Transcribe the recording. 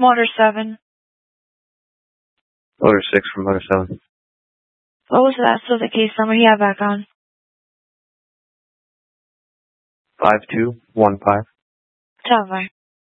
Motor 7. Motor 6 from Motor 7. What was that? So the case number he had back on? 5215. Tell me.